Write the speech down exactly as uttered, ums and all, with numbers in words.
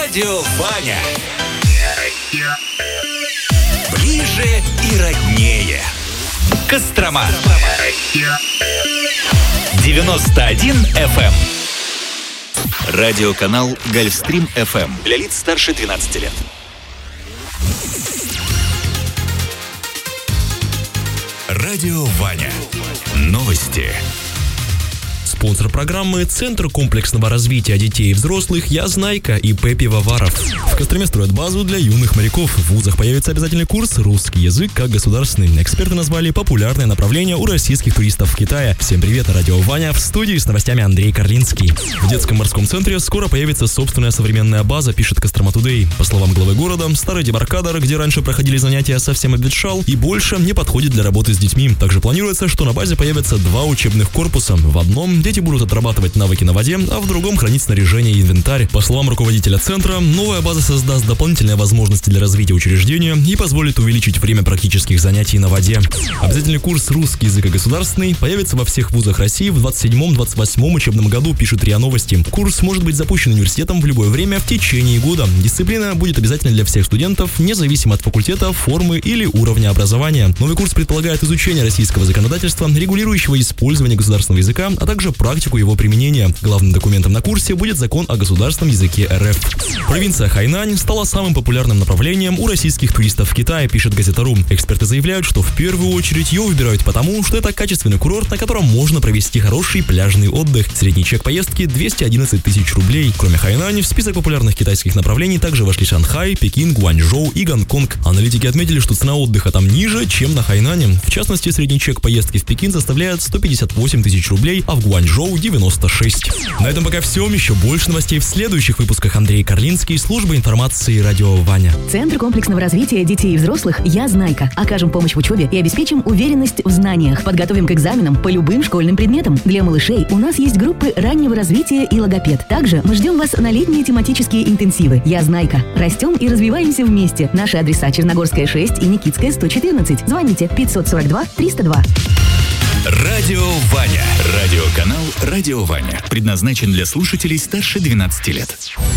Радио Ваня. Ближе и роднее. Кострома. девяносто один эф эм. Радиоканал Гольфстрим эф эм для лиц старше двенадцати лет. Радио Ваня. Новости. Спонсор программы — Центр комплексного развития детей и взрослых «Я Знайка» и ИП Пивоваров. В Костроме строят базу для юных моряков. В вузах появится обязательный курс «Русский язык как государственный». Эксперты назвали популярное направление у российских туристов в Китае. Всем привет, радио Ваня. В студии с новостями Андрей Карлинский. В детском морском центре скоро появится собственная современная база, пишет Кострома Тудей. По словам главы города, старый дебаркадер, где раньше проходили занятия, совсем обветшал и больше не подходит для работы с детьми. Также планируется, что на базе появятся два учебных корпуса. В одном дети будут отрабатывать навыки на воде, а в другом хранить снаряжение и инвентарь. По словам руководителя центра, новая база создаст дополнительные возможности для развития учреждения и позволит увеличить время практических занятий на воде. Обязательный курс «Русский язык и государственный» появится во всех вузах России в двадцать седьмом — двадцать восьмом учебном году, пишет РИА Новости. Курс может быть запущен университетом в любое время в течение года. Дисциплина будет обязательна для всех студентов, независимо от факультета, формы или уровня образования. Новый курс предполагает изучение российского законодательства, регулирующего использование государственного языка, а также практику его применения. Главным документом на курсе будет закон о государственном языке эр эф. Провинция Хайнань стала самым популярным направлением у российских туристов в Китае, пишет газета РУ. Эксперты заявляют, что в первую очередь ее выбирают потому, что это качественный курорт, на котором можно провести хороший пляжный отдых. Средний чек поездки двести одиннадцать тысяч рублей. Кроме Хайнани, в список популярных китайских направлений также вошли Шанхай, Пекин, Гуанчжоу и Гонконг. Аналитики отметили, что цена отдыха там ниже, чем на Хайнане. В частности, средний чек поездки в Пекин составляет сто пятьдесят восемь тысяч рублей, а в Гуанчжоу девяносто шесть. На этом пока все. Еще больше новостей в следующих выпусках. Андрей Карлинский, служба информации радио Ваня. Центр комплексного развития детей и взрослых «Я Знайка». Окажем помощь в учебе и обеспечим уверенность в знаниях. Подготовим к экзаменам по любым школьным предметам. Для малышей у нас есть группы раннего развития и логопед. Также мы ждем вас на летние тематические интенсивы. «Я Знайка». Растем и развиваемся вместе. Наши адреса: Черногорская, шесть и Никитская, сто четырнадцать. Звоните пятьсот сорок два триста два. Радио Ваня. Радиоканал Радио Ваня. Предназначен для слушателей старше двенадцати лет.